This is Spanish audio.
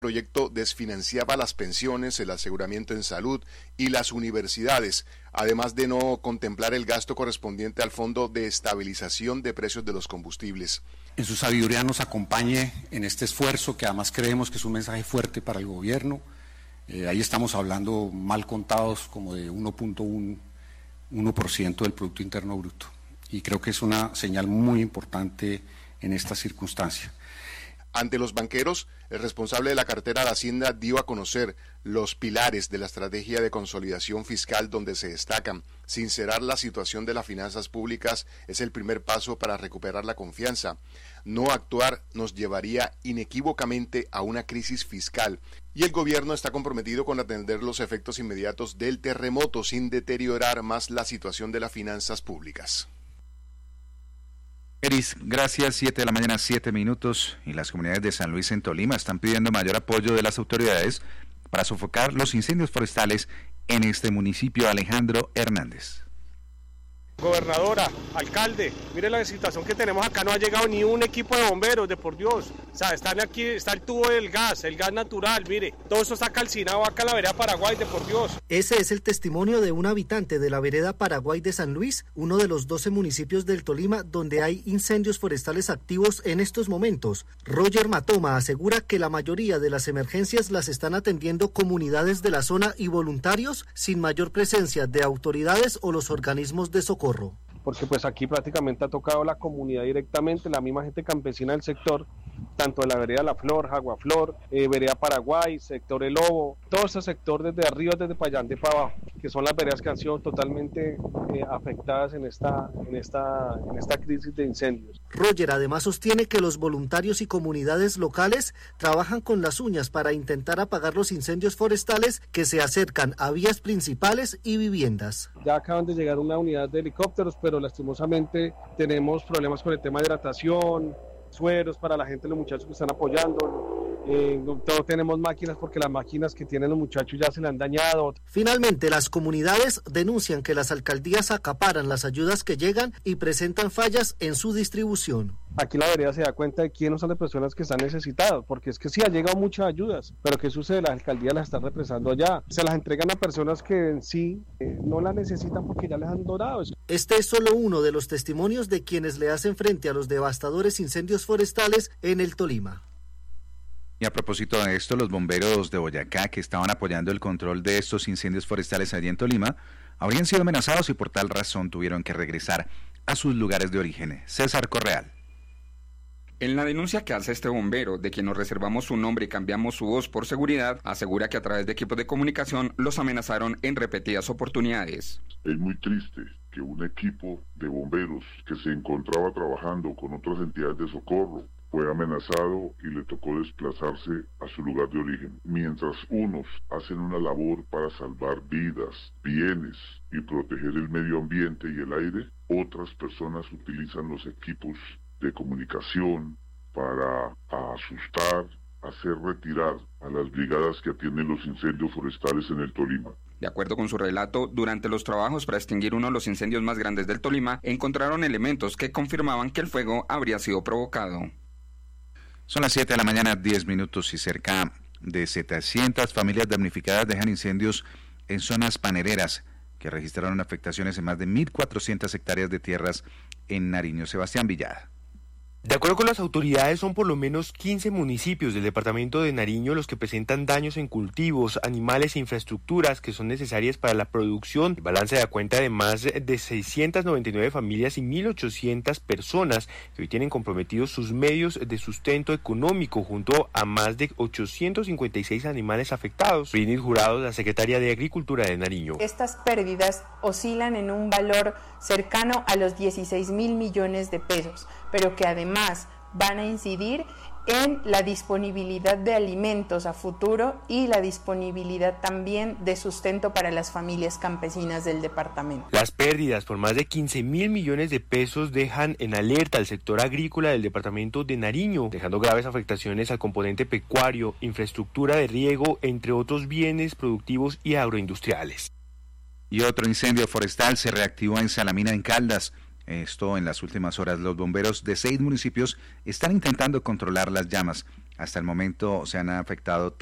proyecto desfinanciaba las pensiones, el aseguramiento en salud y las universidades, además de no contemplar el gasto correspondiente al Fondo de Estabilización de Precios de los Combustibles. En su sabiduría nos acompañe en este esfuerzo, que además creemos que es un mensaje fuerte para el gobierno. Ahí estamos hablando mal contados como de 1.1% del Producto Interno Bruto. Y creo que es una señal muy importante en esta circunstancia. Ante los banqueros, el responsable de la cartera de Hacienda dio a conocer los pilares de la estrategia de consolidación fiscal, donde se destacan: sincerar la situación de las finanzas públicas es el primer paso para recuperar la confianza. No actuar nos llevaría inequívocamente a una crisis fiscal, y el gobierno está comprometido con atender los efectos inmediatos del terremoto sin deteriorar más la situación de las finanzas públicas. Eris, gracias. 7 de la mañana, 7 minutos, y las comunidades de San Luis en Tolima están pidiendo mayor apoyo de las autoridades para sofocar los incendios forestales en este municipio. Alejandro Hernández. Gobernadora, alcalde, mire la situación que tenemos acá, no ha llegado ni un equipo de bomberos, de por Dios. O sea, están aquí, está el tubo del gas, el gas natural, mire, todo eso está calcinado acá en la vereda Paraguay, de por Dios. Ese es el testimonio de un habitante de la vereda Paraguay de San Luis, uno de los 12 municipios del Tolima donde hay incendios forestales activos en estos momentos. Roger Matoma asegura que la mayoría de las emergencias las están atendiendo comunidades de la zona y voluntarios sin mayor presencia de autoridades o los organismos de socorro. Porque pues aquí prácticamente ha tocado la comunidad directamente, la misma gente campesina del sector, tanto de la vereda La Flor, Jaguaflor, vereda Paraguay, sector El Lobo, todo ese sector desde arriba, desde Payante para abajo, que son las veredas que han sido totalmente afectadas en esta crisis de incendios. Roger además sostiene que los voluntarios y comunidades locales trabajan con las uñas para intentar apagar los incendios forestales que se acercan a vías principales y viviendas. Ya acaban de llegar una unidad de helicópteros, pero lastimosamente tenemos problemas con el tema de hidratación, sueros para la gente, los muchachos que están apoyando. No tenemos máquinas porque las máquinas que tienen los muchachos ya se le han dañado. Finalmente, las comunidades denuncian que las alcaldías acaparan las ayudas que llegan y presentan fallas en su distribución. Aquí la vereda se da cuenta de quiénes son las personas que están necesitadas, porque es que sí ha llegado muchas ayudas, pero ¿qué sucede? Las alcaldías las están represando allá, se las entregan a personas que en sí no las necesitan porque ya les han donado. Este es solo uno de los testimonios de quienes le hacen frente a los devastadores incendios forestales en el Tolima. Y a propósito de esto, los bomberos de Boyacá, que estaban apoyando el control de estos incendios forestales allí en Tolima, habrían sido amenazados y por tal razón tuvieron que regresar a sus lugares de origen. César Correal. En la denuncia que hace este bombero, de quien nos reservamos su nombre y cambiamos su voz por seguridad, asegura que a través de equipos de comunicación los amenazaron en repetidas oportunidades. Es muy triste que un equipo de bomberos que se encontraba trabajando con otras entidades de socorro fue amenazado y le tocó desplazarse a su lugar de origen. Mientras unos hacen una labor para salvar vidas, bienes y proteger el medio ambiente y el aire, otras personas utilizan los equipos de comunicación para asustar, hacer retirar a las brigadas que atienden los incendios forestales en el Tolima. De acuerdo con su relato, durante los trabajos para extinguir uno de los incendios más grandes del Tolima, encontraron elementos que confirmaban que el fuego habría sido provocado. Son las 7 de la mañana, 10 minutos, y cerca de 700 familias damnificadas dejan incendios en zonas panereras que registraron afectaciones en más de 1.400 hectáreas de tierras en Nariño. Sebastián Villada. De acuerdo con las autoridades, son por lo menos 15 municipios del departamento de Nariño los que presentan daños en cultivos, animales e infraestructuras que son necesarias para la producción. El balance da cuenta de más de 699 familias y 1.800 personas que hoy tienen comprometidos sus medios de sustento económico, junto a más de 856 animales afectados. Brindis Jurado, la secretaria de Agricultura de Nariño. Estas pérdidas oscilan en un valor cercano a los 16.000 millones de pesos, pero que además van a incidir en la disponibilidad de alimentos a futuro y la disponibilidad también de sustento para las familias campesinas del departamento. Las pérdidas por más de 15.000 millones de pesos dejan en alerta al sector agrícola del departamento de Nariño, dejando graves afectaciones al componente pecuario, infraestructura de riego, entre otros bienes productivos y agroindustriales. Y otro incendio forestal se reactivó en Salamina, en Caldas. Esto en las últimas horas. Los bomberos de 6 municipios están intentando controlar las llamas. Hasta el momento se han afectado